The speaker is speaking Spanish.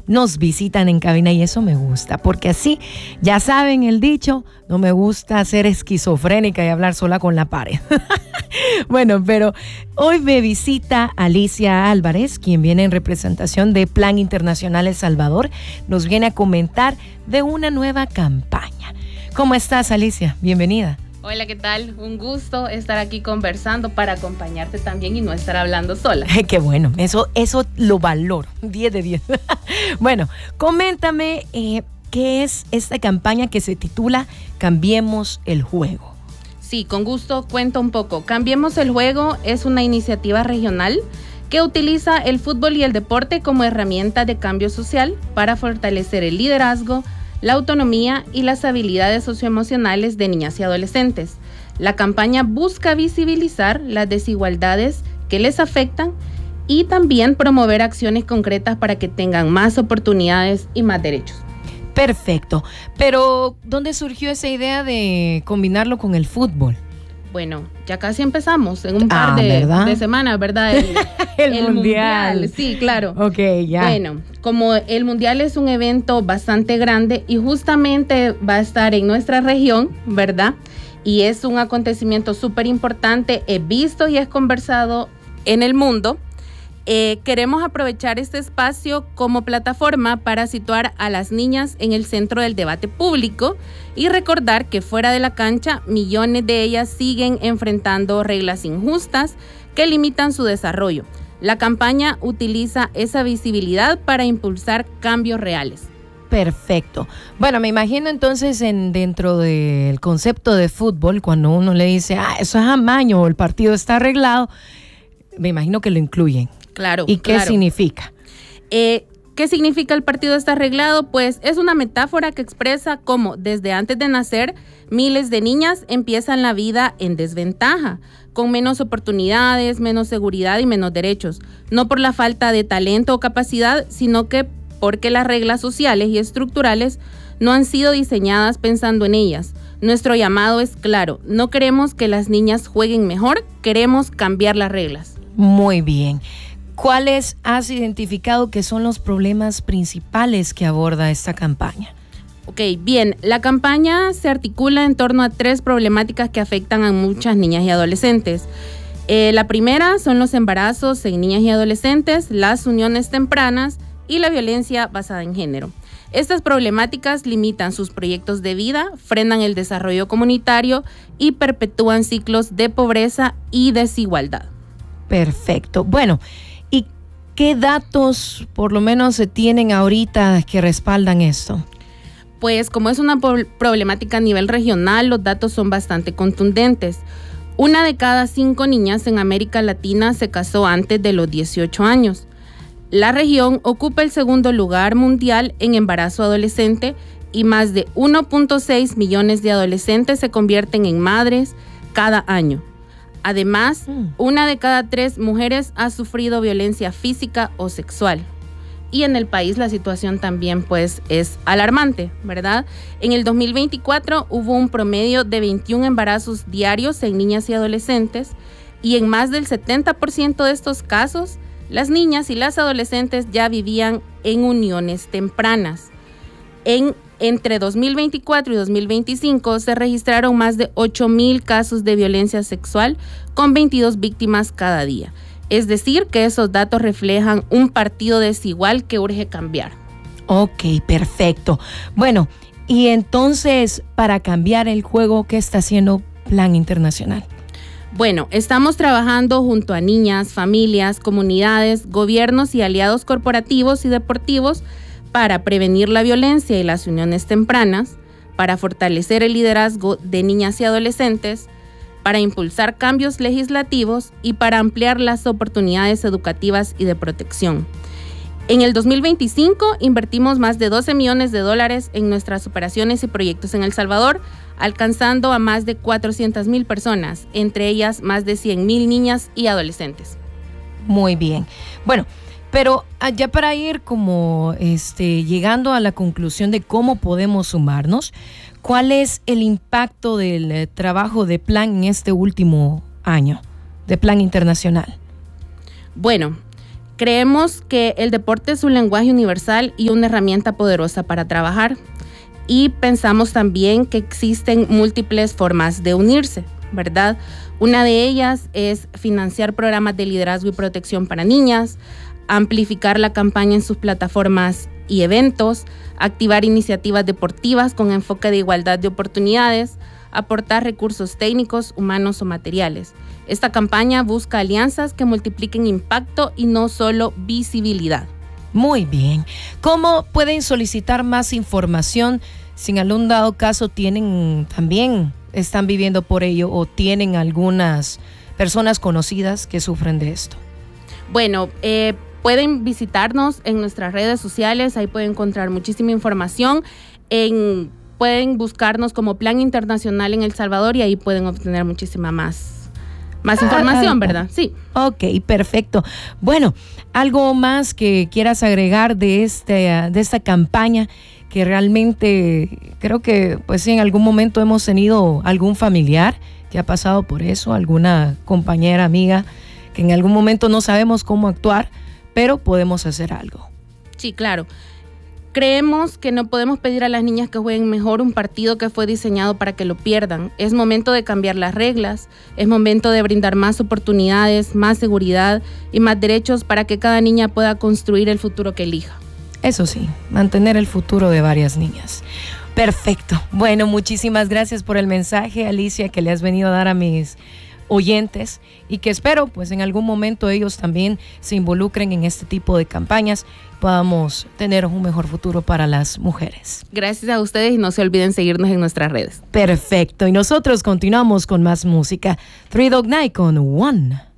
nos visitan en cabina y eso me gusta, porque así, ya saben el dicho, no me gusta ser esquizofrénica y hablar sola con la pared. Bueno, pero hoy me visita Alicia Álvarez, quien viene en representación de Plan Internacional El Salvador, nos viene a comentar de una nueva campaña. ¿Cómo estás, Alicia? Bienvenida. Hola, ¿qué tal? Un gusto estar aquí conversando para acompañarte también y no estar hablando sola. Qué bueno, eso lo valoro, 10 de 10. Bueno, coméntame qué es esta campaña que se titula Cambiemos el Juego. Sí, con gusto cuento un poco. Cambiemos el Juego es una iniciativa regional que utiliza el fútbol y el deporte como herramienta de cambio social para fortalecer el liderazgo, la autonomía y las habilidades socioemocionales de niñas y adolescentes. La campaña busca visibilizar las desigualdades que les afectan y también promover acciones concretas para que tengan más oportunidades y más derechos. Perfecto, pero ¿dónde surgió esa idea de combinarlo con el fútbol? Bueno, ya casi empezamos en un par de semanas, ¿verdad? El mundial. Sí, claro. Ok, ya. Bueno, como el mundial es un evento bastante grande y justamente va a estar en nuestra región, ¿verdad? Y es un acontecimiento súper importante, es visto y es conversado en el mundo. Queremos aprovechar este espacio como plataforma para situar a las niñas en el centro del debate público y recordar que fuera de la cancha millones de ellas siguen enfrentando reglas injustas que limitan su desarrollo. La campaña utiliza esa visibilidad para impulsar cambios reales. Perfecto. Bueno, me imagino entonces dentro del concepto de fútbol, cuando uno le dice, eso es amaño o el partido está arreglado, me imagino que lo incluyen. Claro. ¿Y qué significa? ¿Qué significa el partido está arreglado? Pues es una metáfora que expresa cómo desde antes de nacer miles de niñas empiezan la vida en desventaja, con menos oportunidades, menos seguridad y menos derechos. No por la falta de talento o capacidad, sino que porque las reglas sociales y estructurales no han sido diseñadas pensando en ellas. Nuestro llamado es claro, no queremos que las niñas jueguen mejor, queremos cambiar las reglas. Muy bien. ¿Cuáles has identificado que son los problemas principales que aborda esta campaña? Ok, bien, la campaña se articula en torno a 3 problemáticas que afectan a muchas niñas y adolescentes. La primera son los embarazos en niñas y adolescentes, las uniones tempranas y la violencia basada en género. Estas problemáticas limitan sus proyectos de vida, frenan el desarrollo comunitario y perpetúan ciclos de pobreza y desigualdad. Perfecto. Bueno, ¿y qué datos por lo menos se tienen ahorita que respaldan esto? Pues como es una problemática a nivel regional, los datos son bastante contundentes. 1 de cada 5 niñas en América Latina se casó antes de los 18 años. La región ocupa el segundo lugar mundial en embarazo adolescente y más de 1.6 millones de adolescentes se convierten en madres cada año. Además, 1 de cada 3 mujeres ha sufrido violencia física o sexual. Y en el país la situación también pues es alarmante, ¿verdad? En el 2024 hubo un promedio de 21 embarazos diarios en niñas y adolescentes y en más del 70% de estos casos, las niñas y las adolescentes ya vivían en uniones tempranas. Entre 2024 y 2025 se registraron más de 8,000 casos de violencia sexual con 22 víctimas cada día. Es decir, que esos datos reflejan un partido desigual que urge cambiar. Ok, perfecto. Bueno, y entonces, para cambiar el juego, ¿qué está haciendo Plan Internacional? Bueno, estamos trabajando junto a niñas, familias, comunidades, gobiernos y aliados corporativos y deportivos para prevenir la violencia y las uniones tempranas, para fortalecer el liderazgo de niñas y adolescentes, para impulsar cambios legislativos y para ampliar las oportunidades educativas y de protección. En el 2025 invertimos más de $12 millones en nuestras operaciones y proyectos en El Salvador, alcanzando a más de 400,000 personas, entre ellas más de 100,000 niñas y adolescentes. Muy bien. Bueno, pero ya para ir como llegando a la conclusión de cómo podemos sumarnos, ¿cuál es el impacto del trabajo de Plan en este último año, de Plan Internacional? Bueno, Creemos que el deporte es un lenguaje universal y una herramienta poderosa para trabajar. Y pensamos también que existen múltiples formas de unirse, ¿verdad? Una de ellas es financiar programas de liderazgo y protección para niñas, amplificar la campaña en sus plataformas y eventos, activar iniciativas deportivas con enfoque de igualdad de oportunidades, aportar recursos técnicos, humanos o materiales. Esta campaña busca alianzas que multipliquen impacto y no solo visibilidad. Muy bien. ¿Cómo pueden solicitar más información si en algún dado caso están viviendo por ello o tienen algunas personas conocidas que sufren de esto? Bueno, pueden visitarnos en nuestras redes sociales, ahí pueden encontrar muchísima información. Pueden buscarnos como Plan Internacional en El Salvador y ahí pueden obtener muchísima más información, ¿verdad? Sí. Ok, perfecto. Bueno, ¿algo más que quieras agregar de esta campaña? Que realmente creo que pues sí, en algún momento hemos tenido algún familiar que ha pasado por eso, alguna compañera, amiga, que en algún momento no sabemos cómo actuar, pero podemos hacer algo. Sí, claro. Creemos que no podemos pedir a las niñas que jueguen mejor un partido que fue diseñado para que lo pierdan. Es momento de cambiar las reglas, es momento de brindar más oportunidades, más seguridad y más derechos para que cada niña pueda construir el futuro que elija. Eso sí, mantener el futuro de varias niñas. Perfecto. Bueno, muchísimas gracias por el mensaje, Alicia, que le has venido a dar a mis oyentes y que espero pues en algún momento ellos también se involucren en este tipo de campañas, podamos tener un mejor futuro para las mujeres. Gracias a ustedes y no se olviden seguirnos en nuestras redes. Perfecto, y nosotros continuamos con más música. Three Dog Night con One.